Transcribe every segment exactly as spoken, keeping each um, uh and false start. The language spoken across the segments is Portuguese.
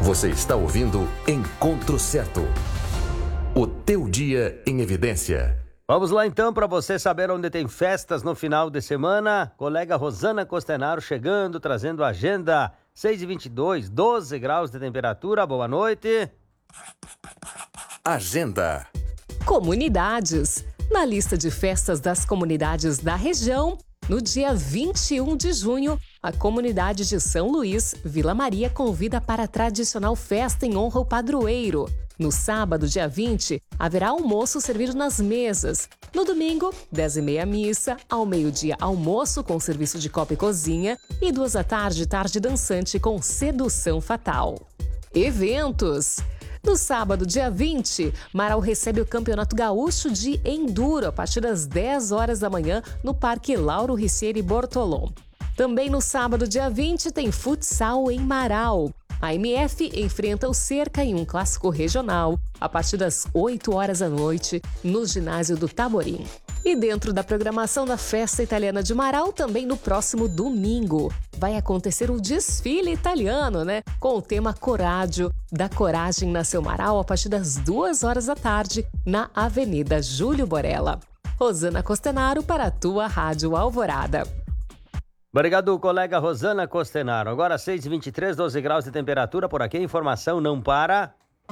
Você está ouvindo Encontro Certo. O teu dia em evidência. Vamos lá então para você saber onde tem festas no final de semana. Colega Rosana Costenaro chegando, trazendo a agenda. seis e vinte e dois, doze graus de temperatura. Boa noite. Agenda. Comunidades. Na lista de festas das comunidades da região, no dia vinte e um de junho, a comunidade de São Luís, Vila Maria, convida para a tradicional festa em honra ao padroeiro. No sábado, dia vinte, haverá almoço servido nas mesas. No domingo, dez e meia missa, ao meio-dia almoço com serviço de copa e cozinha e duas da tarde, tarde dançante com sedução fatal. Eventos. No sábado, dia vinte, Marau recebe o Campeonato Gaúcho de Enduro a partir das dez horas da manhã no Parque Lauro Ricieri Bortolom. Também no sábado, dia vinte, tem futsal em Marau. A M F enfrenta o Cerca em um clássico regional a partir das oito horas da noite no ginásio do Taborim. E dentro da programação da Festa Italiana de Marau, também no próximo domingo, vai acontecer o desfile italiano, né? Com o tema Corádio, da Coragem Nasceu Marau, a partir das duas horas da tarde, na Avenida Júlio Borella. Rosana Costenaro para a tua Rádio Alvorada. Obrigado, colega Rosana Costenaro. Agora seis e vinte e três, doze graus de temperatura por aqui. Informação não para.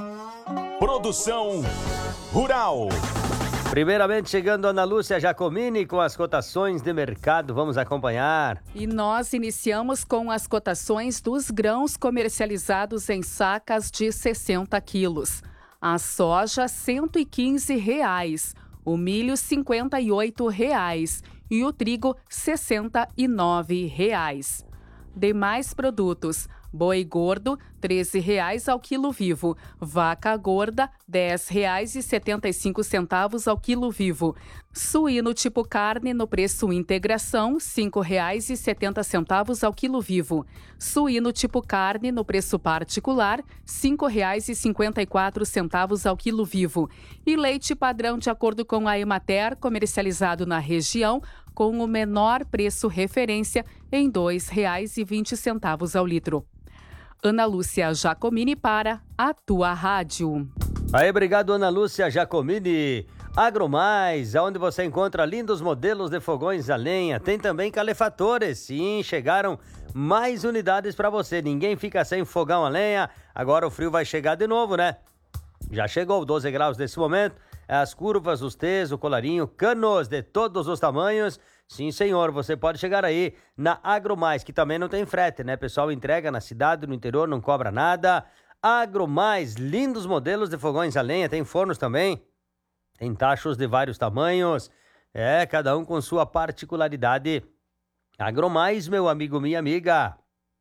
Produção Rural. Primeiramente chegando Ana Lúcia Giacomini com as cotações de mercado. Vamos acompanhar. E nós iniciamos com as cotações dos grãos comercializados em sacas de sessenta quilos. A soja, cento e quinze reais. O milho, cinquenta e oito reais. E o trigo, sessenta e nove reais. Demais produtos: boi gordo, treze reais ao quilo vivo. Vaca gorda, dez reais e setenta e cinco centavos ao quilo vivo. Suíno tipo carne no preço integração, cinco reais e setenta centavos ao quilo vivo. Suíno tipo carne no preço particular, cinco reais e cinquenta e quatro centavos ao quilo vivo. E leite padrão de acordo com a Emater, comercializado na região, com o menor preço referência em dois reais e vinte centavos ao litro. Ana Lúcia Giacomini para a tua rádio. Aí, obrigado, Ana Lúcia Giacomini. Agromais, onde você encontra lindos modelos de fogões a lenha. Tem também calefatores. Sim, chegaram mais unidades para você. Ninguém fica sem fogão a lenha. Agora o frio vai chegar de novo, né? Já chegou doze graus nesse momento. As curvas, os T's, o colarinho, canos de todos os tamanhos. Sim, senhor, você pode chegar aí na Agromais, que também não tem frete, né? Pessoal entrega na cidade, no interior, não cobra nada. Agromais, lindos modelos de fogões a lenha, tem fornos também. Tem tachos de vários tamanhos. É, cada um com sua particularidade. Agromais, meu amigo, minha amiga.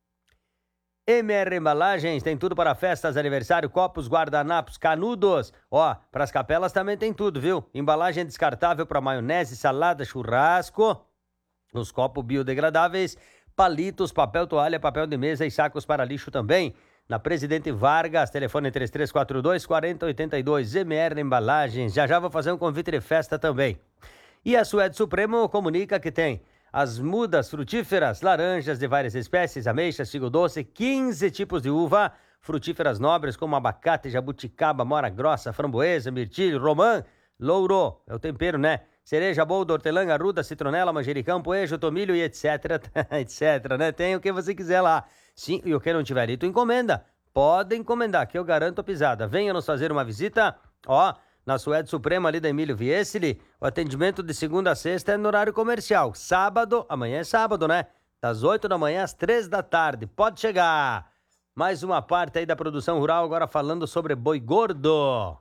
M R Embalagens, tem tudo para festas, aniversário, copos, guardanapos, canudos. Ó, para as capelas também tem tudo, viu? Embalagem descartável para maionese, salada, churrasco. Os copos biodegradáveis, palitos, papel toalha, papel de mesa e sacos para lixo também. Na Presidente Vargas, telefone três três quatro dois, quatro zero oito dois, M R Embalagens. Já já vou fazer um convite de festa também. E a Suede Supremo comunica que tem as mudas frutíferas, laranjas de várias espécies, ameixas, figo doce, quinze tipos de uva, frutíferas nobres como abacate, jabuticaba, mora grossa, framboesa, mirtilho, romã, louro, é o tempero, né? Cereja, boldo, hortelã, arruda, citronela, manjericão, poejo, tomilho e etc, etc, né? Tem o que você quiser lá. Sim, e o que não tiver ali, tu encomenda. Pode encomendar, que eu garanto a pisada. Venha nos fazer uma visita, ó, na Suede Suprema ali da Emílio Viesli. O atendimento de segunda a sexta é no horário comercial. Sábado, amanhã é sábado, né? Das oito da manhã às três da tarde. Pode chegar. Mais uma parte aí da produção rural, agora falando sobre boi gordo.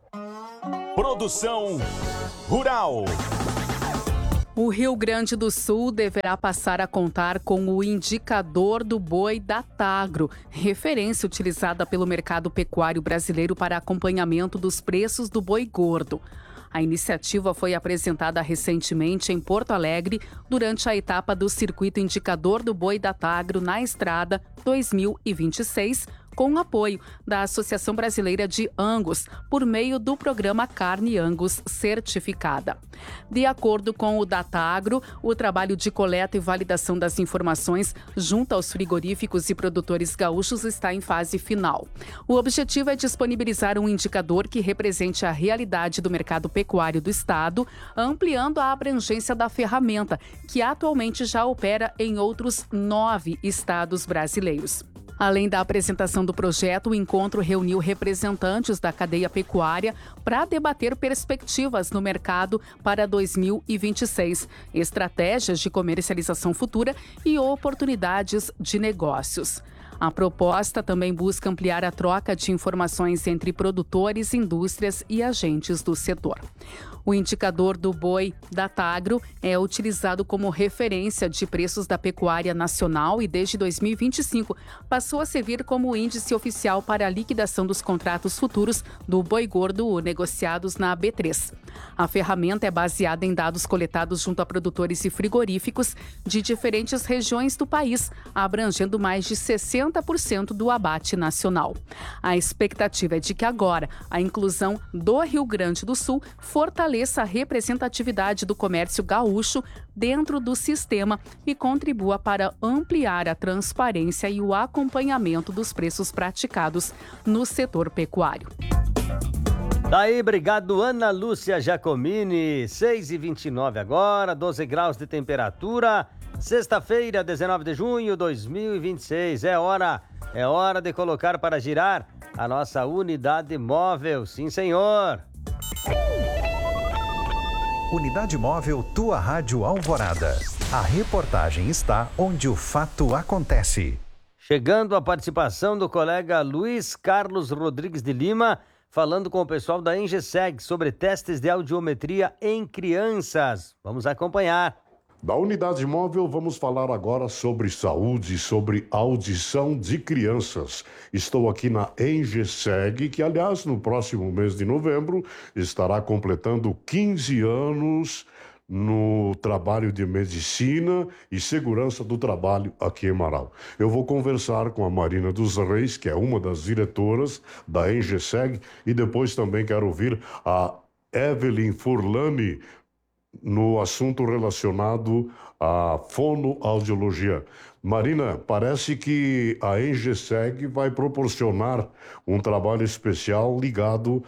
Produção Rural. O Rio Grande do Sul deverá passar a contar com o indicador do boi da Tagro, referência utilizada pelo mercado pecuário brasileiro para acompanhamento dos preços do boi gordo. A iniciativa foi apresentada recentemente em Porto Alegre durante a etapa do Circuito Indicador do Boi da Tagro na Estrada dois mil e vinte e seis, com o apoio da Associação Brasileira de Angus, por meio do programa Carne Angus Certificada. De acordo com o Datagro, o trabalho de coleta e validação das informações junto aos frigoríficos e produtores gaúchos está em fase final. O objetivo é disponibilizar um indicador que represente a realidade do mercado pecuário do estado, ampliando a abrangência da ferramenta, que atualmente já opera em outros nove estados brasileiros. Além da apresentação do projeto, o encontro reuniu representantes da cadeia pecuária para debater perspectivas no mercado para dois mil e vinte e seis, estratégias de comercialização futura e oportunidades de negócios. A proposta também busca ampliar a troca de informações entre produtores, indústrias e agentes do setor. O indicador do boi Datagro é utilizado como referência de preços da pecuária nacional e desde dois mil e vinte e cinco passou a servir como índice oficial para a liquidação dos contratos futuros do boi gordo negociados na B três. A ferramenta é baseada em dados coletados junto a produtores e frigoríficos de diferentes regiões do país, abrangendo mais de sessenta por cento do abate nacional. A expectativa é de que agora a inclusão do Rio Grande do Sul fortaleça a representatividade do comércio gaúcho dentro do sistema e contribua para ampliar a transparência e o acompanhamento dos preços praticados no setor pecuário. Daí, obrigado, Ana Lúcia Giacomini. seis e vinte e nove agora, doze graus de temperatura. Sexta-feira, dezenove de junho de dois mil e vinte e seis. É hora, é hora de colocar para girar a nossa unidade móvel. Sim, senhor. Unidade Móvel Tua Rádio Alvorada. A reportagem está onde o fato acontece. Chegando a participação do colega Luiz Carlos Rodrigues de Lima, falando com o pessoal da Engeseg sobre testes de audiometria em crianças. Vamos acompanhar. Da Unidade Móvel, vamos falar agora sobre saúde, sobre audição de crianças. Estou aqui na Engeseg, que, aliás, no próximo mês de novembro, estará completando quinze anos no trabalho de medicina e segurança do trabalho aqui em Marau. Eu vou conversar com a Marina dos Reis, que é uma das diretoras da Engeseg, e depois também quero ouvir a Evelyn Furlani, no assunto relacionado à fonoaudiologia. Marina, parece que a Engeseg vai proporcionar um trabalho especial ligado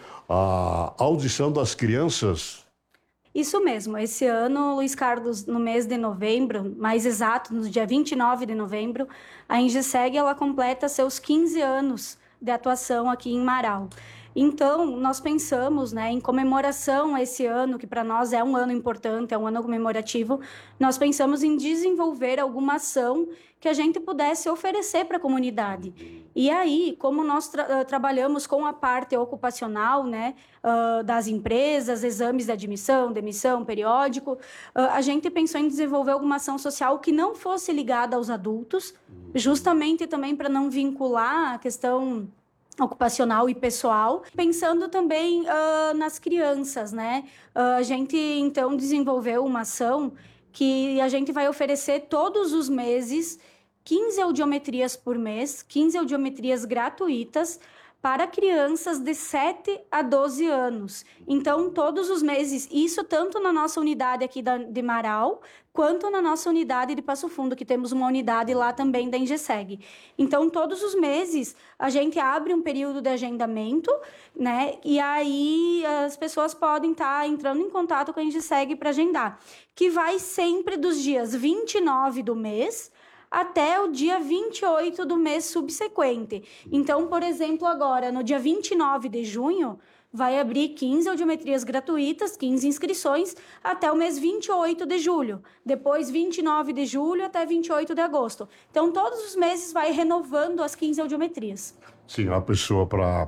à audição das crianças. Isso mesmo. Esse ano, Luiz Carlos, no mês de novembro, mais exato, no dia vinte e nove de novembro, a Engeseg ela completa seus quinze anos de atuação aqui em Marau. Então, nós pensamos, né, em comemoração a esse ano, que para nós é um ano importante, é um ano comemorativo, nós pensamos em desenvolver alguma ação que a gente pudesse oferecer para a comunidade. E aí, como nós tra- trabalhamos com a parte ocupacional, né, uh, das empresas, exames de admissão, demissão, periódico, uh, a gente pensou em desenvolver alguma ação social que não fosse ligada aos adultos, justamente também para não vincular a questão ocupacional e pessoal, pensando também uh, nas crianças, né? Uh, a gente, então, desenvolveu uma ação que a gente vai oferecer todos os meses quinze audiometrias por mês, quinze audiometrias gratuitas para crianças de sete a doze anos. Então, todos os meses, isso tanto na nossa unidade aqui da, de Marau, quanto na nossa unidade de Passo Fundo, que temos uma unidade lá também da Engeseg. Então, todos os meses, a gente abre um período de agendamento, né? E aí as pessoas podem estar entrando em contato com a Engeseg para agendar, que vai sempre dos dias vinte e nove do mês até o dia vinte e oito do mês subsequente. Então, por exemplo, agora, no dia vinte e nove de junho, vai abrir quinze audiometrias gratuitas, quinze inscrições, até o mês vinte e oito de julho. Depois, vinte e nove de julho até vinte e oito de agosto. Então, todos os meses vai renovando as quinze audiometrias. Sim, a pessoa para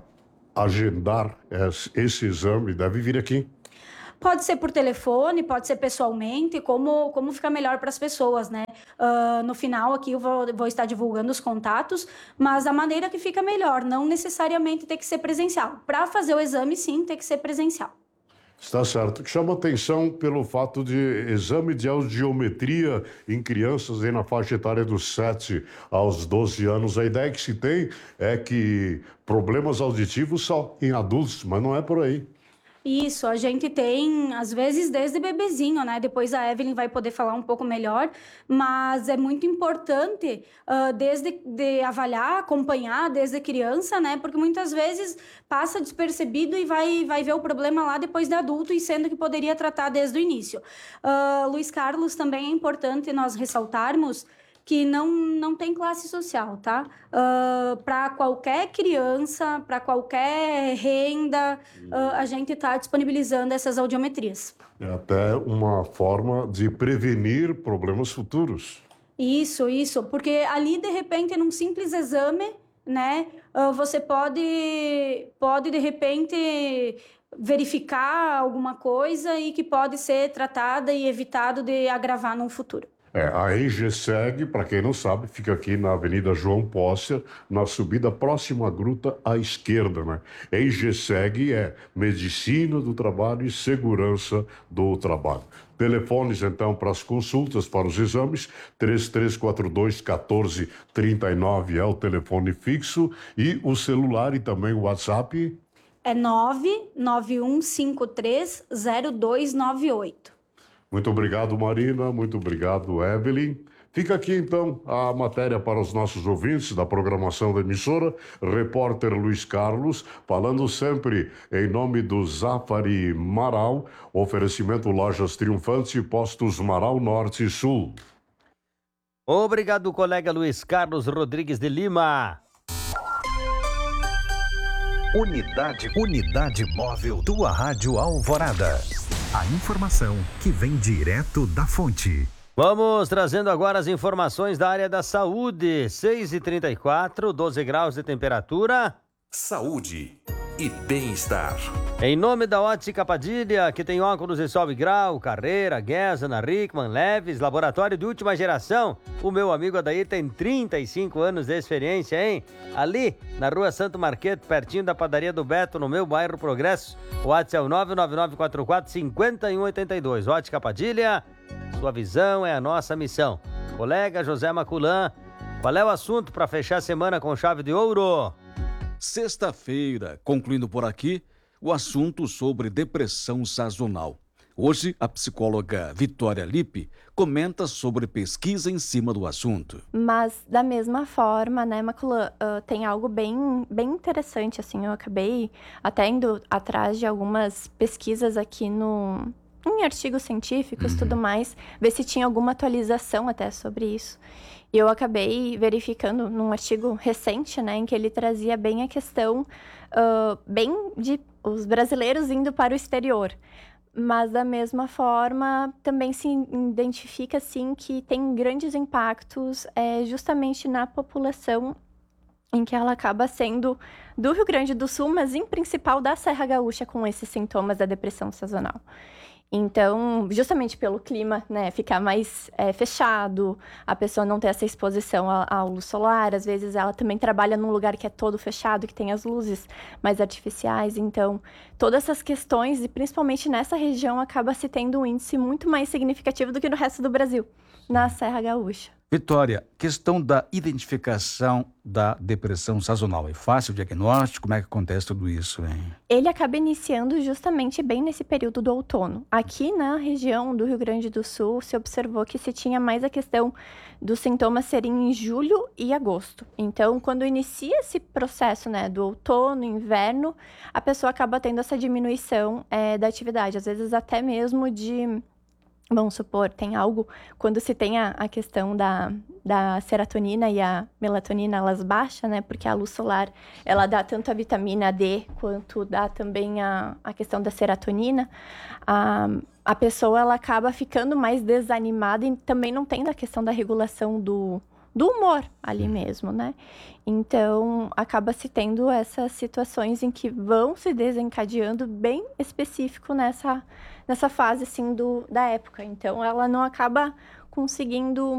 agendar esse exame deve vir aqui. Pode ser por telefone, pode ser pessoalmente, como, como fica melhor para as pessoas, né? Uh, no final aqui eu vou, vou estar divulgando os contatos, mas a maneira que fica melhor, não necessariamente tem que ser presencial. Para fazer o exame, sim, tem que ser presencial. Está certo. Que chama atenção pelo fato de exame de audiometria em crianças aí na faixa etária dos sete aos doze anos. A ideia que se tem é que problemas auditivos só em adultos, mas não é por aí. Isso, a gente tem, às vezes, desde bebezinho, né? Depois a Evelyn vai poder falar um pouco melhor, mas é muito importante uh, desde de avaliar, acompanhar desde criança, né? Porque muitas vezes passa despercebido e vai, vai ver o problema lá depois de adulto, e sendo que poderia tratar desde o início. Uh, Luiz Carlos, também é importante nós ressaltarmos que não, não tem classe social, tá? Uh, para qualquer criança, para qualquer renda, uh, a gente está disponibilizando essas audiometrias. É até uma forma de prevenir problemas futuros. Isso, isso, porque ali, de repente, num simples exame, né, uh, você pode, pode, de repente, verificar alguma coisa e que pode ser tratada e evitado de agravar no futuro. É, a EngSeg, para quem não sabe, fica aqui na Avenida João Pósser, na subida próxima à gruta à esquerda, né? EngSeg é Medicina do Trabalho e Segurança do Trabalho. Telefones, então, para as consultas, para os exames, três três quatro dois, um quatro três nove é o telefone fixo, e o celular e também o WhatsApp é nove nove um cinco três zero dois nove oito. Muito obrigado, Marina. Muito obrigado, Evelyn. Fica aqui, então, a matéria para os nossos ouvintes da programação da emissora. Repórter Luiz Carlos, falando sempre em nome do Zafari Marau. Oferecimento Lojas Triunfante e Postos Marau Norte e Sul. Obrigado, colega Luiz Carlos Rodrigues de Lima. Unidade, Unidade Móvel, tua Rádio Alvorada. A informação que vem direto da fonte. Vamos trazendo agora as informações da área da saúde. seis e trinta e quatro, doze graus de temperatura. Saúde e bem-estar. Em nome da Ótica Padilha, que tem óculos de sol e grau, Carreira, Guesa, Rickman, Leves, laboratório de última geração. O meu amigo Adair tem trinta e cinco anos de experiência, hein? Ali, na rua Santo Marquete, pertinho da padaria do Beto, no meu bairro Progresso. O WhatsApp é o nove nove nove quatro quatro cinco um oito dois. Ótica Padilha, sua visão é a nossa missão. Colega José Maculan, qual é o assunto para fechar a semana com chave de ouro? Sexta-feira, concluindo por aqui, o assunto sobre depressão sazonal. Hoje, a psicóloga Vitória Lippe comenta sobre pesquisa em cima do assunto. Mas, da mesma forma, né, Maculan, uh, tem algo bem, bem interessante, assim, eu acabei até indo atrás de algumas pesquisas aqui no... em artigos científicos e uhum. tudo mais, ver se tinha alguma atualização até sobre isso. E eu acabei verificando num artigo recente, né, em que ele trazia bem a questão, uh, bem de os brasileiros indo para o exterior. Mas, da mesma forma, também se identifica, sim, que tem grandes impactos é, justamente na população em que ela acaba sendo do Rio Grande do Sul, mas em principal da Serra Gaúcha, com esses sintomas da depressão sazonal. Então, justamente pelo clima, né, ficar mais é, fechado, a pessoa não ter essa exposição à luz solar, às vezes ela também trabalha num lugar que é todo fechado, que tem as luzes mais artificiais, então todas essas questões, e principalmente nessa região, acaba se tendo um índice muito mais significativo do que no resto do Brasil, na Serra Gaúcha. Vitória, questão da identificação da depressão sazonal. É fácil o diagnóstico? Como é que acontece tudo isso, hein? Ele acaba iniciando justamente bem nesse período do outono. Aqui na região do Rio Grande do Sul, se observou que se tinha mais a questão dos sintomas serem em julho e agosto. Então, quando inicia esse processo, né, do outono, inverno, a pessoa acaba tendo essa diminuição é, da atividade. Às vezes até mesmo de... Vamos supor, tem algo, quando se tem a, a questão da, da serotonina e a melatonina, elas baixam, né? Porque a luz solar, ela dá tanto a vitamina D, quanto dá também a, a questão da serotonina. A, a pessoa, ela acaba ficando mais desanimada e também não tem a questão da regulação do, do humor ali mesmo, né? Então, acaba se tendo essas situações em que vão se desencadeando bem específico nessa... nessa fase, assim, do, da época. Então, ela não acaba conseguindo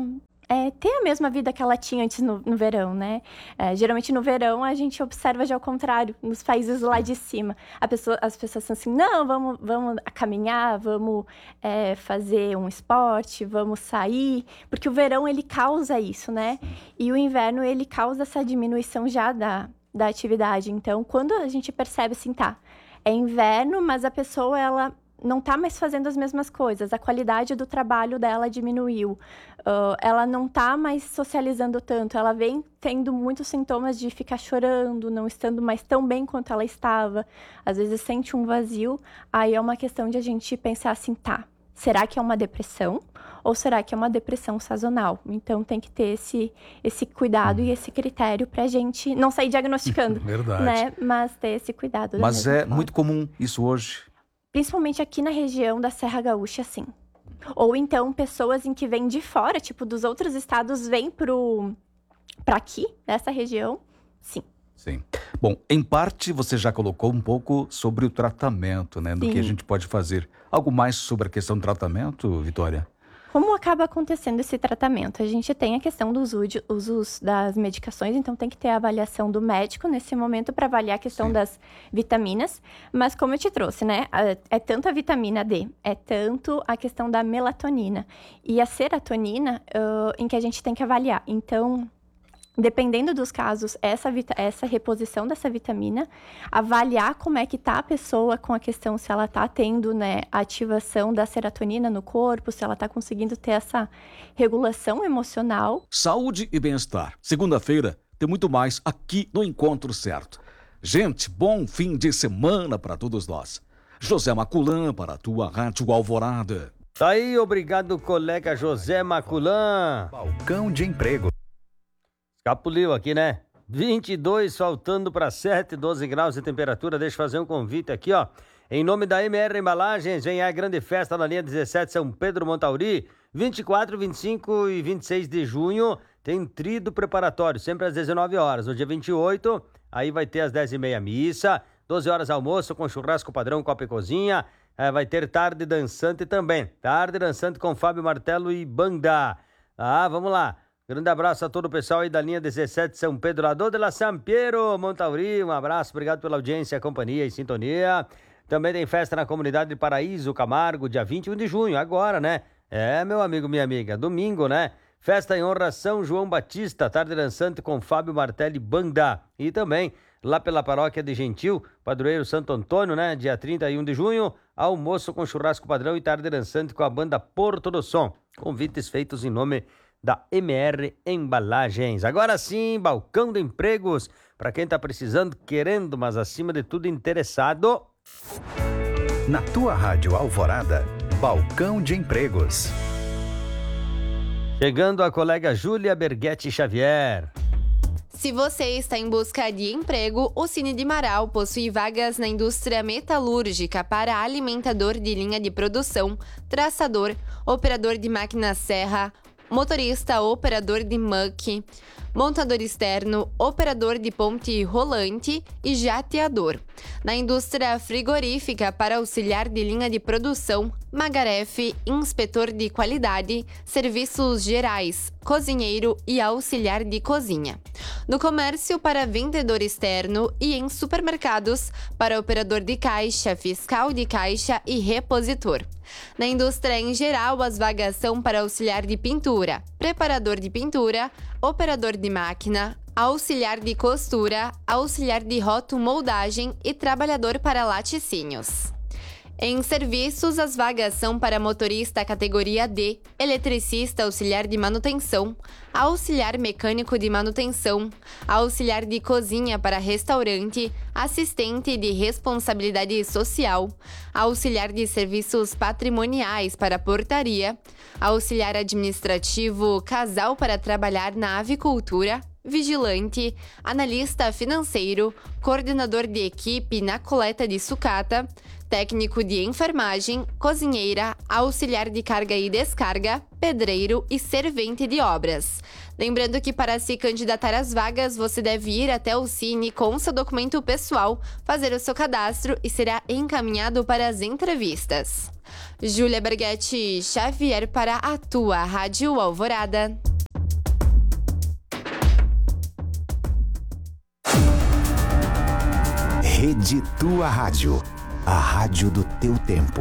é, ter a mesma vida que ela tinha antes no, no verão, né? É, geralmente no verão a gente observa já o contrário, nos países lá de cima. A pessoa, as pessoas são assim, não, vamos, vamos caminhar, vamos é, fazer um esporte, vamos sair, porque o verão ele causa isso, né? E o inverno ele causa essa diminuição já da, da atividade. Então, quando a gente percebe assim, tá, é inverno, mas a pessoa, ela não tá mais fazendo as mesmas coisas, a qualidade do trabalho dela diminuiu, uh, ela não tá mais socializando tanto, ela vem tendo muitos sintomas de ficar chorando, não estando mais tão bem quanto ela estava, às vezes sente um vazio, aí é uma questão de a gente pensar assim, tá, será que é uma depressão ou será que é uma depressão sazonal? Então tem que ter esse, esse cuidado e esse critério pra gente não sair diagnosticando, Verdade. né? Mas ter esse cuidado. Mas é forma. Muito comum isso hoje? Principalmente aqui na região da Serra Gaúcha, sim. Ou então, pessoas em que vêm de fora, tipo, dos outros estados, vêm pro... para aqui, nessa região, sim. Sim. Bom, em parte, você já colocou um pouco sobre o tratamento, né? Do sim. que a gente pode fazer. Algo mais sobre a questão do tratamento, Vitória? Como acaba acontecendo esse tratamento? A gente tem a questão dos usos das medicações, então tem que ter a avaliação do médico nesse momento para avaliar a questão Sim. das vitaminas. Mas como eu te trouxe, né? É tanto a vitamina D, é tanto a questão da melatonina e a serotonina uh, em que a gente tem que avaliar. Então, dependendo dos casos, essa, essa reposição dessa vitamina, avaliar como é que tá a pessoa com a questão se ela tá tendo, né, a ativação da serotonina no corpo, se ela tá conseguindo ter essa regulação emocional. Saúde e bem-estar. Segunda-feira tem muito mais aqui no Encontro Certo. Gente, bom fim de semana para todos nós. José Maculan para a tua Rádio Alvorada. Tá aí, obrigado, colega José Maculan. Balcão de emprego. Escapuliu aqui, né? vinte e dois, faltando para sete, doze graus de temperatura. Deixa eu fazer um convite aqui, ó. Em nome da M R Embalagens, vem a grande festa na linha dezessete, São Pedro Montauri. vinte e quatro, vinte e cinco e vinte e seis de junho, tem trido preparatório, sempre às dezenove horas. No dia vinte e oito, aí vai ter às dez e meia missa, doze horas almoço com churrasco padrão, copa e cozinha. É, vai ter tarde dançante também. Tarde dançante com Fábio Martelo e banda. Ah, vamos lá. Grande abraço a todo o pessoal aí da linha dezessete São Pedro, Lador de la San Piero, Montauri. Um abraço, obrigado pela audiência, companhia e sintonia. Também tem festa na comunidade de Paraíso Camargo, dia vinte e um de junho, agora, né? É, meu amigo, minha amiga, domingo, né? Festa em honra a São João Batista, tarde dançante com Fábio Martelli Banda. E também lá pela paróquia de Gentil, padroeiro Santo Antônio, né? Dia trinta e um de junho, almoço com churrasco padrão e tarde dançante com a banda Porto do Som. Convites feitos em nome da M R Embalagens. Agora sim, balcão de empregos, para quem tá precisando, querendo, mas acima de tudo interessado. Na tua Rádio Alvorada, balcão de empregos. Chegando a colega Júlia Berghetti Xavier. Se você está em busca de emprego, o Cine de Marau possui vagas na indústria metalúrgica para alimentador de linha de produção, traçador, operador de máquina serra, motorista, operador de muck, montador externo, operador de ponte rolante e jateador. Na indústria frigorífica, para auxiliar de linha de produção, magarefe, inspetor de qualidade, serviços gerais, cozinheiro e auxiliar de cozinha. No comércio, para vendedor externo e em supermercados, para operador de caixa, fiscal de caixa e repositor. Na indústria em geral, as vagas são para auxiliar de pintura, preparador de pintura, operador de máquina, auxiliar de costura, auxiliar de rotomoldagem e trabalhador para laticínios. Em serviços, as vagas são para motorista categoria D, eletricista auxiliar de manutenção, auxiliar mecânico de manutenção, auxiliar de cozinha para restaurante, assistente de responsabilidade social, auxiliar de serviços patrimoniais para portaria, auxiliar administrativo casal para trabalhar na avicultura, vigilante, analista financeiro, coordenador de equipe na coleta de sucata, técnico de enfermagem, cozinheira, auxiliar de carga e descarga, pedreiro e servente de obras. Lembrando que para se candidatar às vagas, você deve ir até o Cine com seu documento pessoal, fazer o seu cadastro e será encaminhado para as entrevistas. Júlia Berghetti Xavier para a tua Rádio Alvorada. Rede Tua Rádio, a rádio do teu tempo.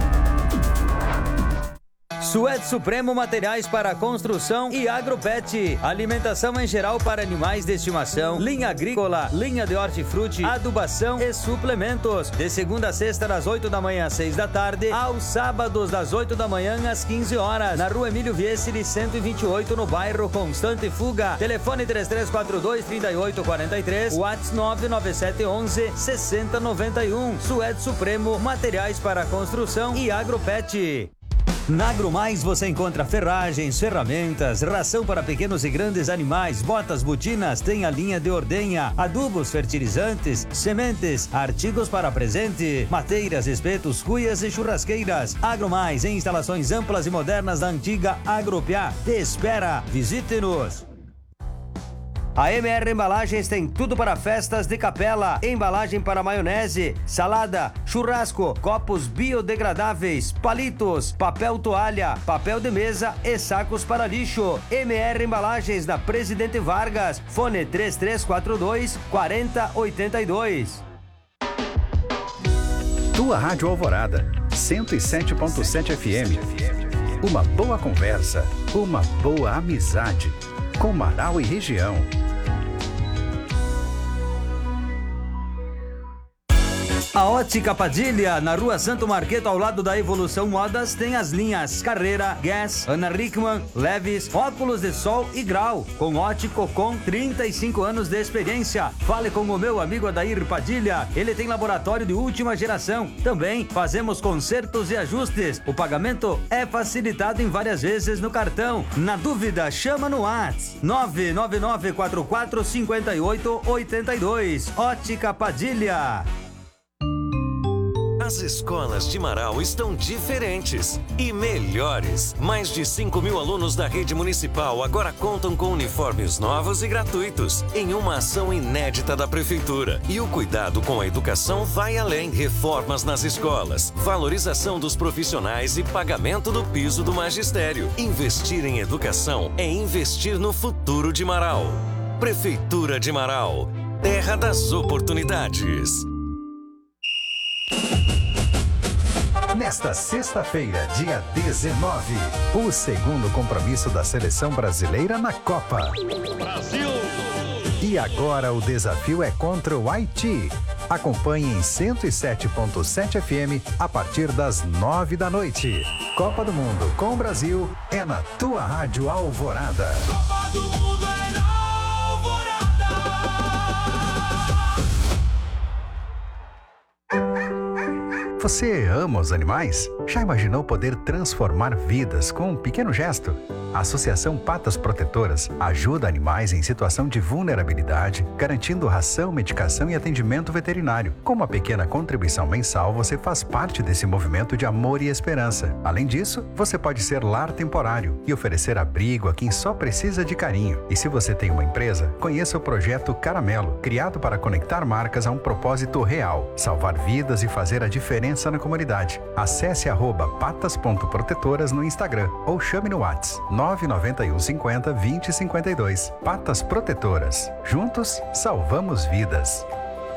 Suede Supremo Materiais para Construção e Agropet. Alimentação em geral para animais de estimação, linha agrícola, linha de hortifruti, adubação e suplementos. De segunda a sexta, das oito da manhã às seis da tarde, aos sábados, das oito da manhã às quinze horas. Na rua Emílio Viessili, cento e vinte e oito, no bairro Constante Fuga. Telefone três três quatro dois, três oito quatro três, WhatsApp nove nove sete um um, seis zero nove um. Suede Supremo Materiais para Construção e Agropet. Na AgroMais você encontra ferragens, ferramentas, ração para pequenos e grandes animais, botas, botinas, tem a linha de ordenha, adubos, fertilizantes, sementes, artigos para presente, mateiras, espetos, cuias e churrasqueiras. AgroMais, em instalações amplas e modernas da antiga Agropiá. Te espera, visite-nos. A M R Embalagens tem tudo para festas de capela, embalagem para maionese, salada, churrasco, copos biodegradáveis, palitos, papel toalha, papel de mesa e sacos para lixo. M R Embalagens da Presidente Vargas, fone três três quatro dois, quatro zero oito dois. Tua Rádio Alvorada, cento e sete ponto sete F M. Uma boa conversa, uma boa amizade, com Marau e região. A Ótica Padilha, na rua Santo Marqueto, ao lado da Evolução Modas, tem as linhas Carreira, Guess, Ana Rickman, Levis, óculos de sol e grau, com ótico com trinta e cinco anos de experiência. Fale com o meu amigo Adair Padilha, ele tem laboratório de última geração. Também fazemos consertos e ajustes. O pagamento é facilitado em várias vezes no cartão. Na dúvida, chama no WhatsApp nove nove nove quatro quatro cinco oito oito dois. Ótica Padilha. As escolas de Marau estão diferentes e melhores. Mais de cinco mil alunos da rede municipal agora contam com uniformes novos e gratuitos, em uma ação inédita da Prefeitura. E o cuidado com a educação vai além. Reformas nas escolas, valorização dos profissionais e pagamento do piso do magistério. Investir em educação é investir no futuro de Marau. Prefeitura de Marau, terra das oportunidades. Nesta sexta-feira, dia dezenove, o segundo compromisso da seleção brasileira na Copa. Brasil! E agora o desafio é contra o Haiti. Acompanhe em cento e sete ponto sete F M a partir das nove da noite. Copa do Mundo com o Brasil é na tua Rádio Alvorada. Copa do Mundo é na Você ama os animais? Já imaginou poder transformar vidas com um pequeno gesto? A Associação Patas Protetoras ajuda animais em situação de vulnerabilidade, garantindo ração, medicação e atendimento veterinário. Com uma pequena contribuição mensal, você faz parte desse movimento de amor e esperança. Além disso, você pode ser lar temporário e oferecer abrigo a quem só precisa de carinho. E se você tem uma empresa, conheça o projeto Caramelo, criado para conectar marcas a um propósito real, salvar vidas e fazer a diferença na comunidade. Acesse arroba patas.protetoras no Instagram ou chame no WhatsApp nove nove um cinco zero dois zero cinco dois. Patas Protetoras. Juntos, salvamos vidas.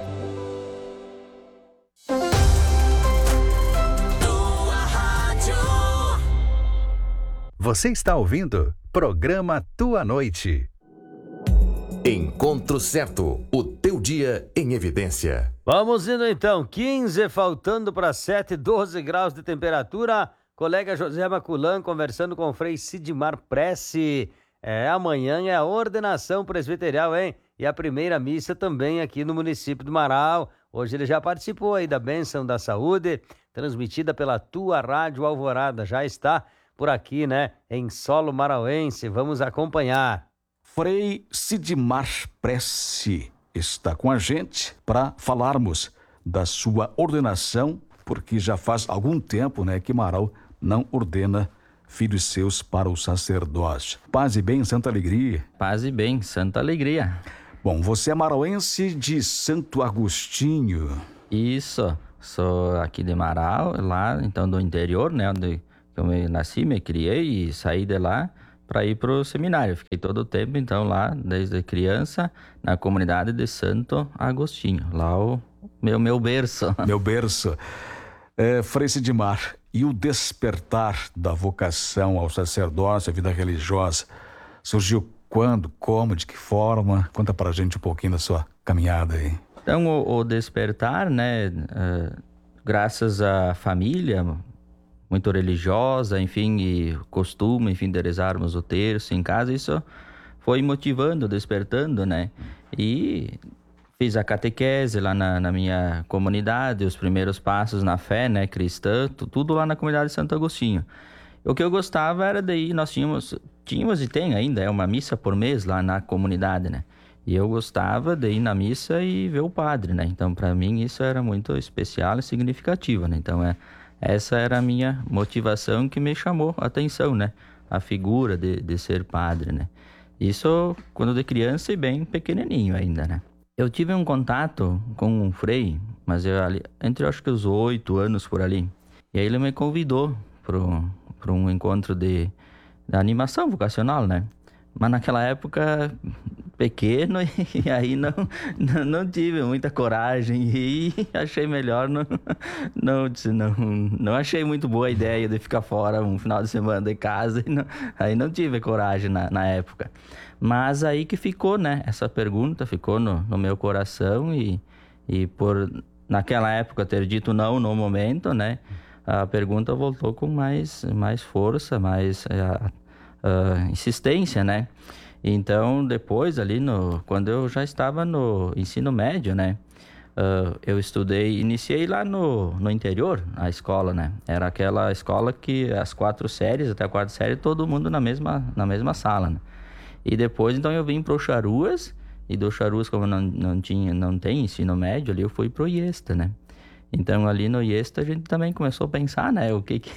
Você está ouvindo? Programa Tua Noite. Encontro Certo, o teu dia em evidência. Vamos indo então, quinze faltando para sete, doze graus de temperatura. Colega José Maculan conversando com o Frei Sidmar Prece. É, amanhã é a ordenação presbiterial, hein? E a primeira missa também aqui no município do Marau. Hoje ele já participou aí da Bênção da Saúde, transmitida pela Tua Rádio Alvorada. Já está por aqui, né? Em solo marauense. Vamos acompanhar. Frei Sidmar Prece está com a gente para falarmos da sua ordenação, porque já faz algum tempo, né, que Marau não ordena filhos seus para o sacerdócio. Paz e bem, Santa Alegria. Paz e bem, Santa Alegria. Bom, você é marauense de Santo Agostinho. Isso, sou aqui de Marau, lá então do interior, né, onde eu me nasci, me criei e saí de lá para ir para o seminário. Fiquei todo o tempo, então, lá, desde criança, na comunidade de Santo Agostinho. Lá o meu, meu berço. Meu berço. É, Frei Sidmar, e o despertar da vocação ao sacerdócio, à vida religiosa, surgiu quando, como, de que forma? Conta pra gente um pouquinho da sua caminhada aí. Então, o, o despertar, né, uh, graças à família muito religiosa, enfim, e costume, enfim, de rezarmos o terço em casa, isso foi motivando, despertando, né? E fiz a catequese lá na, na minha comunidade, os primeiros passos na fé, né, cristã, tudo lá na comunidade de Santo Agostinho. O que eu gostava era daí, nós tínhamos, tínhamos e tem ainda, é uma missa por mês lá na comunidade, né? E eu gostava de ir na missa e ver o padre, né? Então, para mim, isso era muito especial e significativo, né? Então, é, essa era a minha motivação que me chamou a atenção, né? A figura de, de ser padre, né? Isso quando de criança e bem pequenininho ainda, né? Eu tive um contato com um frei, mas eu ali, entre acho que os oito anos por ali. E aí ele me convidou para um encontro de, de animação vocacional, né? Mas naquela época, pequeno, e aí não, não, não tive muita coragem e achei melhor, não, não, não, não achei muito boa a ideia de ficar fora um final de semana de casa, e não, aí não tive coragem na, na época. Mas aí que ficou, né, essa pergunta ficou no, no meu coração e, e por naquela época ter dito não no momento, né, a pergunta voltou com mais, mais força, mais... A, Uh, insistência, né? Então, depois ali, no, quando eu já estava no ensino médio, né? Uh, eu estudei, iniciei lá no, no interior, a escola, né? Era aquela escola que as quatro séries, até a quarta série, todo mundo na mesma, na mesma sala, né? E depois, então, eu vim pro Charuas, e do Charuas, como não, não, tinha, não tem ensino médio ali, eu fui pro Iesta, né? Então, ali no Iesta, a gente também começou a pensar, né, o que que...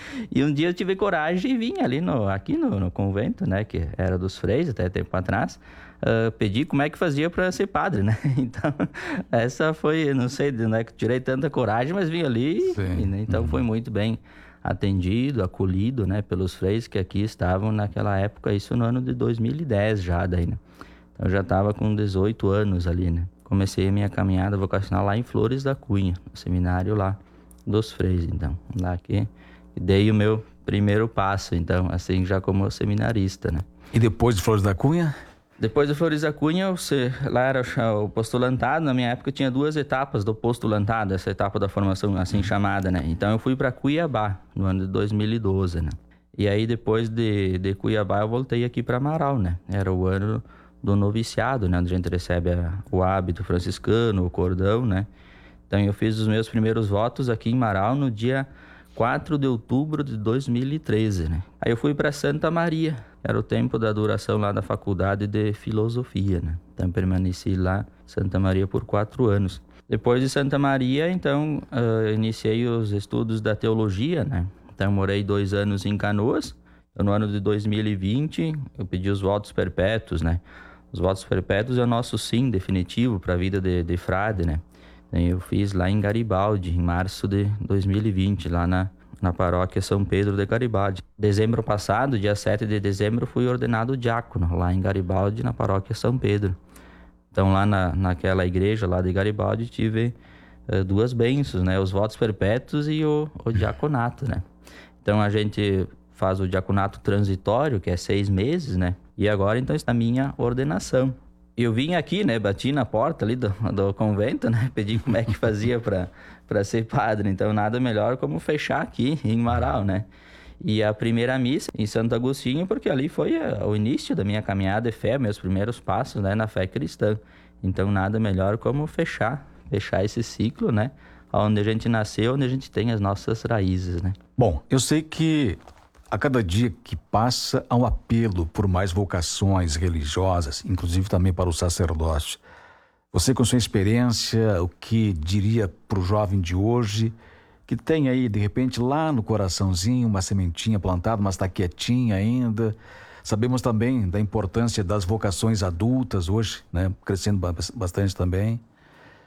E um dia eu tive coragem e vim ali no, aqui no, no convento, né, que era dos freis, até tempo atrás, uh, pedi como é que fazia para ser padre, né? Então, essa foi, não sei, né, que tirei tanta coragem, mas vim ali, e, né, então uhum. foi muito bem atendido, acolhido, né, pelos freis que aqui estavam naquela época, isso no ano de dois mil e dez já, daí, né? Então, eu já estava com dezoito anos ali, né? Comecei a minha caminhada vocacional lá em Flores da Cunha, no seminário lá dos freis, então. Lá que dei o meu primeiro passo, então, assim, já como seminarista, né? E depois de Flores da Cunha? Depois de Flores da Cunha, você, lá era o postulantado. Na minha época tinha duas etapas do postulantado, essa etapa da formação assim chamada, né? Então eu fui para Cuiabá, no ano de dois mil e doze, né? E aí depois de, de Cuiabá eu voltei aqui para Amaral, né? Era o ano do noviciado, né, onde a gente recebe a, o hábito franciscano, o cordão, né? Então eu fiz os meus primeiros votos aqui em Marau no dia quatro de outubro de dois mil e treze, né? Aí eu fui para Santa Maria, era o tempo da duração lá da faculdade de filosofia, né? Então permaneci lá em Santa Maria por quatro anos. Depois de Santa Maria, então, uh, iniciei os estudos da teologia, né? Então morei dois anos em Canoas. Então, no ano de dois mil e vinte, eu pedi os votos perpétuos, né? Os votos perpétuos é o nosso sim definitivo para a vida de, de frade, né? Eu fiz lá em Garibaldi, em março de dois mil e vinte, lá na, na paróquia São Pedro de Garibaldi. Dezembro passado, dia sete de dezembro, fui ordenado diácono lá em Garibaldi, na paróquia São Pedro. Então lá na, naquela igreja lá de Garibaldi tive uh, duas bênçãos, né? Os votos perpétuos e o, o diaconato, né? Então a gente faz o diaconato transitório, que é seis meses, né? E agora, então, está a minha ordenação. Eu vim aqui, né? Bati na porta ali do, do convento, né? Pedi como é que fazia para ser padre. Então, nada melhor como fechar aqui em Marau, né? E a primeira missa em Santo Agostinho, porque ali foi a, o início da minha caminhada de fé, meus primeiros passos, né? Na fé cristã. Então, nada melhor como fechar, fechar esse ciclo, né? Onde a gente nasceu, onde a gente tem as nossas raízes, né? Bom, eu sei que a cada dia que passa, há um apelo por mais vocações religiosas, inclusive também para o sacerdócio. Você, com sua experiência, o que diria para o jovem de hoje, que tem aí, de repente, lá no coraçãozinho, uma sementinha plantada, mas está quietinha ainda? Sabemos também da importância das vocações adultas hoje, né? Crescendo bastante também.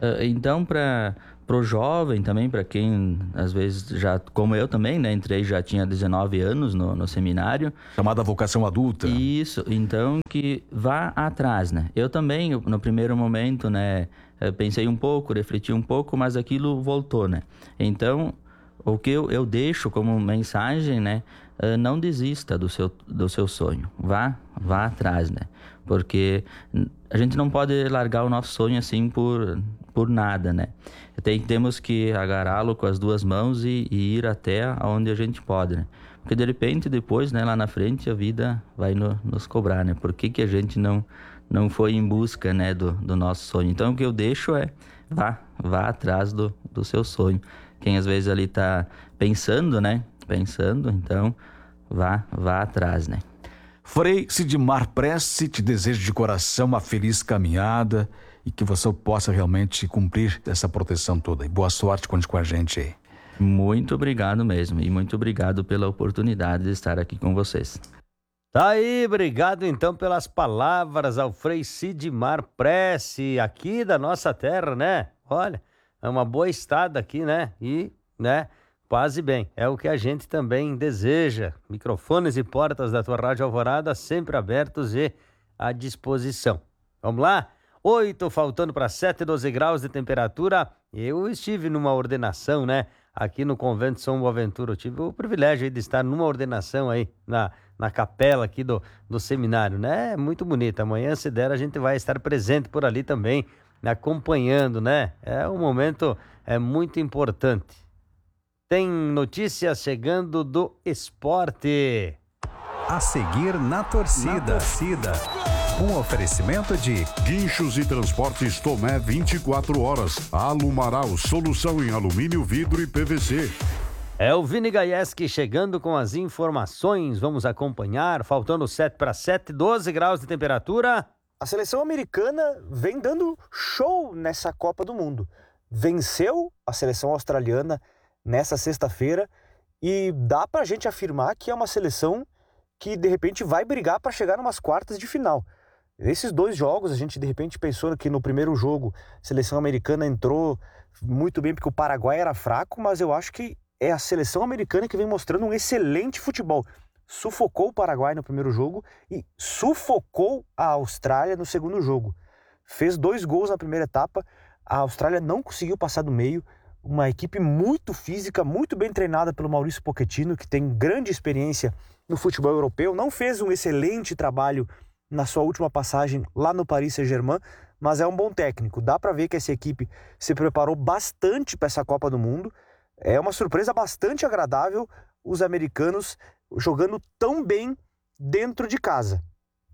Uh, então, para o jovem também, para quem às vezes já, como eu também, né, entrei já tinha dezenove anos no, no seminário. Chamada vocação adulta. Isso, então que vá atrás, né? Eu também, no primeiro momento, né, pensei um pouco, refleti um pouco, mas aquilo voltou, né? Então, o que eu, eu deixo como mensagem, né, não desista do seu, do seu sonho, vá, vá atrás, né? Porque a gente não pode largar o nosso sonho assim por, por nada, né? Tem, temos que agarrá-lo com as duas mãos e, e ir até onde a gente pode, né? Porque de repente depois, né, lá na frente a vida vai no, nos cobrar, né? Por que que a gente não, não foi em busca, né, do, do nosso sonho? Então o que eu deixo é vá, vá atrás do, do seu sonho. Quem às vezes ali tá pensando, né? Pensando, então vá, vá atrás, né? Frei Sidmar Prece te desejo de coração uma feliz caminhada e que você possa realmente cumprir essa proteção toda. E boa sorte, conte com a gente aí. Muito obrigado mesmo e muito obrigado pela oportunidade de estar aqui com vocês. Tá aí, obrigado então pelas palavras ao Frei Sidmar Prece, aqui da nossa terra, né? Olha, é uma boa estada aqui, né? E, né, paz e bem, é o que a gente também deseja. Microfones e portas da tua Rádio Alvorada sempre abertos e à disposição. Vamos lá? Oito, faltando para sete, doze graus de temperatura. Eu estive numa ordenação, né? Aqui no Convento São Boaventura. Eu tive o privilégio aí de estar numa ordenação aí na, na capela aqui do, do seminário, né? Muito bonita. Amanhã, se der, a gente vai estar presente por ali também, acompanhando, né? É um momento é muito importante. Tem notícias chegando do esporte. A seguir na torcida. Na torcida. Um oferecimento de Guinchos e Transportes Tomé vinte e quatro horas. Alumaral, solução em alumínio, vidro e P V C. É o Vini Gaieski chegando com as informações. Vamos acompanhar. Faltando sete para sete, doze graus de temperatura. A seleção americana vem dando show nessa Copa do Mundo. Venceu a seleção australiana nessa sexta-feira e dá pra gente afirmar que é uma seleção que de repente vai brigar para chegar numas quartas de final. Nesses dois jogos, a gente de repente pensou que no primeiro jogo a seleção americana entrou muito bem porque o Paraguai era fraco, mas eu acho que é a seleção americana que vem mostrando um excelente futebol. Sufocou o Paraguai no primeiro jogo e sufocou a Austrália no segundo jogo. Fez dois gols na primeira etapa, a Austrália não conseguiu passar do meio. Uma equipe muito física, muito bem treinada pelo Maurício Pochettino, que tem grande experiência no futebol europeu. Não fez um excelente trabalho na sua última passagem lá no Paris Saint-Germain, mas é um bom técnico. Dá para ver que essa equipe se preparou bastante para essa Copa do Mundo. É uma surpresa bastante agradável os americanos jogando tão bem dentro de casa.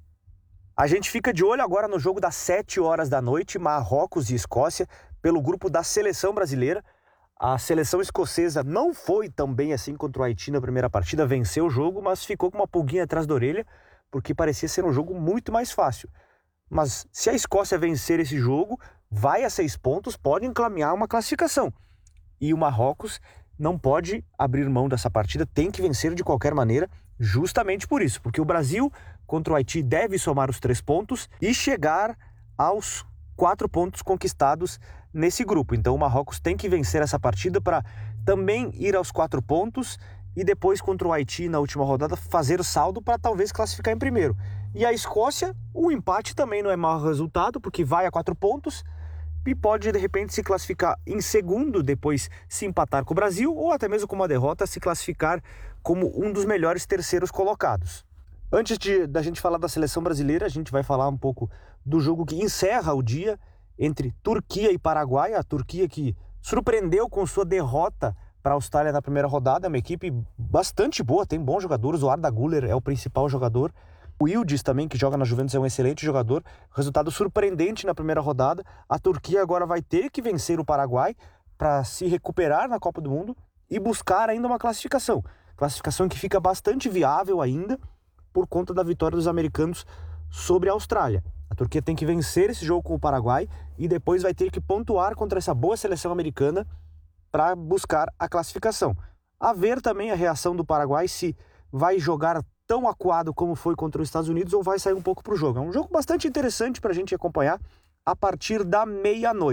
A gente fica de olho agora no jogo das sete horas da noite, Marrocos e Escócia, pelo grupo da seleção brasileira. A seleção escocesa não foi tão bem assim contra o Haiti na primeira partida, venceu o jogo, mas ficou com uma pulguinha atrás da orelha, porque parecia ser um jogo muito mais fácil. Mas se a Escócia vencer esse jogo, vai a seis pontos, pode encaminhar uma classificação. E o Marrocos não pode abrir mão dessa partida, tem que vencer de qualquer maneira, justamente por isso, porque o Brasil contra o Haiti deve somar os três pontos e chegar aos quatro pontos conquistados nesse grupo. Então o Marrocos tem que vencer essa partida para também ir aos quatro pontos e depois contra o Haiti na última rodada fazer o saldo para talvez classificar em primeiro. E a Escócia, o empate também não é mau resultado, porque vai a quatro pontos e pode de repente se classificar em segundo, depois se empatar com o Brasil, ou até mesmo com uma derrota se classificar como um dos melhores terceiros colocados. Antes de, da gente falar da seleção brasileira, a gente vai falar um pouco do jogo que encerra o dia entre Turquia e Paraguai. A Turquia que surpreendeu com sua derrota para a Austrália na primeira rodada, é uma equipe bastante boa, tem bons jogadores, o Arda Güler é o principal jogador, o Yildiz também, que joga na Juventus, é um excelente jogador, resultado surpreendente na primeira rodada. A Turquia agora vai ter que vencer o Paraguai para se recuperar na Copa do Mundo e buscar ainda uma classificação, classificação que fica bastante viável ainda por conta da vitória dos americanos sobre a Austrália. A Turquia tem que vencer esse jogo com o Paraguai e depois vai ter que pontuar contra essa boa seleção americana para buscar a classificação. A ver também a reação do Paraguai, se vai jogar tão acuado como foi contra os Estados Unidos ou vai sair um pouco para o jogo. É um jogo bastante interessante para a gente acompanhar a partir da meia-noite.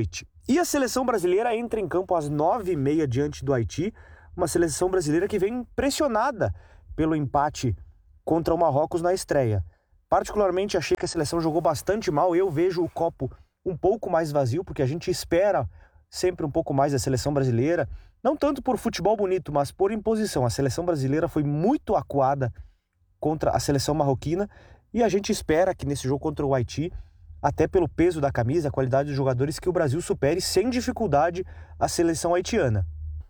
E a seleção brasileira entra em campo às nove e meia diante do Haiti, uma seleção brasileira que vem pressionada pelo empate contra o Marrocos na estreia. Particularmente achei que a seleção jogou bastante mal, eu vejo o copo um pouco mais vazio, porque a gente espera sempre um pouco mais da seleção brasileira, não tanto por futebol bonito, mas por imposição. A seleção brasileira foi muito acuada contra a seleção marroquina e a gente espera que nesse jogo contra o Haiti, até pelo peso da camisa, a qualidade dos jogadores, que o Brasil supere sem dificuldade a seleção haitiana.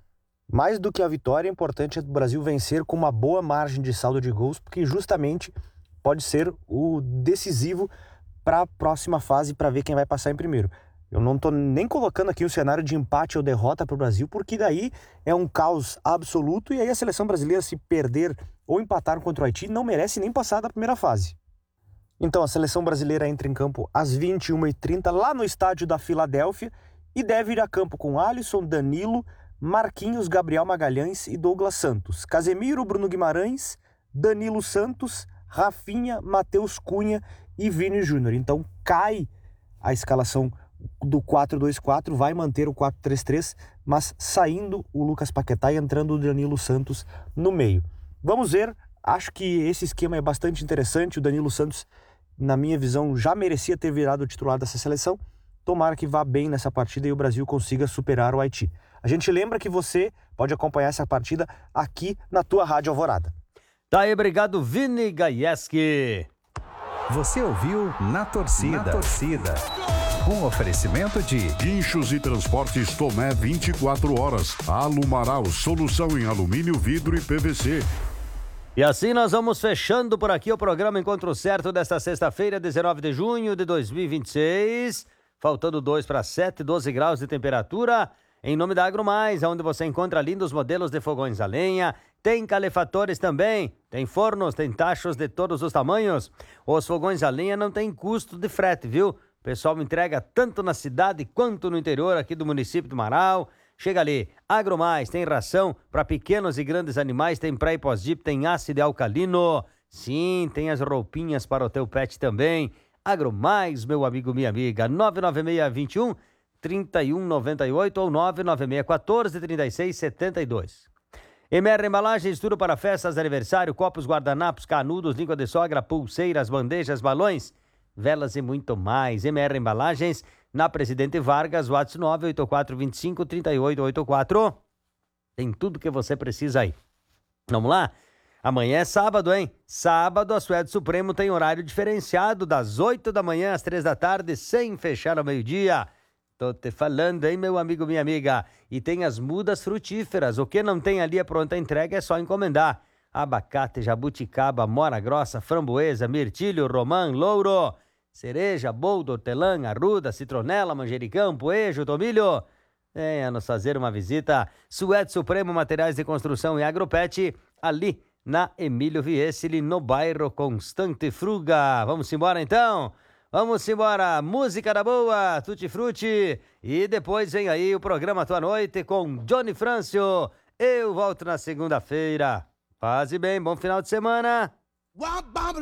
Mais do que a vitória, é importante o Brasil vencer com uma boa margem de saldo de gols, porque justamente pode ser o decisivo para a próxima fase, para ver quem vai passar em primeiro. Eu não estou nem colocando aqui um cenário de empate ou derrota para o Brasil, porque daí é um caos absoluto e aí a seleção brasileira, se perder ou empatar contra o Haiti, não merece nem passar da primeira fase. Então a seleção brasileira entra em campo às vinte e uma e trinta lá no estádio da Filadélfia e deve ir a campo com Alisson, Danilo, Marquinhos, Gabriel Magalhães e Douglas Santos, Casemiro, Bruno Guimarães, Danilo Santos, Rafinha, Matheus Cunha e Vini Júnior. Então cai a escalação do quatro dois quatro, vai manter o quatro três três, mas saindo o Lucas Paquetá e entrando o Danilo Santos no meio. Vamos ver, acho que esse esquema é bastante interessante. O Danilo Santos, na minha visão, já merecia ter virado o titular dessa seleção. Tomara que vá bem nessa partida e o Brasil consiga superar o Haiti. A gente lembra que você pode acompanhar essa partida aqui na tua Rádio Alvorada. Tá aí, obrigado, Vini Gaieski. Você ouviu Na Torcida. Na Torcida. Um oferecimento de Guinchos e Transportes Tomé vinte e quatro horas. Alumaral, solução em alumínio, vidro e P V C. E assim nós vamos fechando por aqui o programa Encontro Certo desta sexta-feira, dezenove de junho de dois mil e vinte e seis. Faltando dois para sete, doze graus de temperatura. Em nome da AgroMais, onde você encontra lindos modelos de fogões a lenha. Tem calefatores também, tem fornos, tem tachos de todos os tamanhos. Os fogões a lenha não tem custo de frete, viu? O pessoal entrega tanto na cidade quanto no interior aqui do município do Marau. Chega ali, AgroMais, tem ração para pequenos e grandes animais, tem pré e pós-dip, tem ácido alcalino. Sim, tem as roupinhas para o teu pet também. AgroMais, meu amigo, minha amiga, nove nove seis, vinte e um, trinta e um noventa e oito ou nove nove seis, quatorze, trinta e seis, setenta e dois. M R Embalagens, tudo para festas de aniversário, copos, guardanapos, canudos, língua de sogra, pulseiras, bandejas, balões, velas e muito mais. M R Embalagens, na Presidente Vargas, WhatsApp nove oito quatro, vinte e cinco, trinta e oito oitenta e quatro. Tem tudo que você precisa aí. Vamos lá? Amanhã é sábado, hein? Sábado, a Suede Supremo tem horário diferenciado, das oito da manhã às três da tarde, sem fechar ao meio-dia. Tô te falando, hein, meu amigo, minha amiga? E tem as mudas frutíferas. O que não tem ali a pronta entrega é só encomendar. Abacate, jabuticaba, mora grossa, framboesa, mirtilho, romã, louro, cereja, boldo, hortelã, arruda, citronela, manjericão, poejo, tomilho. Venha nos fazer uma visita. Suede Supremo, materiais de construção e agropet, ali na Emílio Viesili, no bairro Constante Fruga. Vamos embora então? Vamos embora, música da boa, Tutti Frutti, e depois vem aí o programa Tua Noite com Johnny Francio. Eu volto na segunda-feira. Paz e bem, bom final de semana.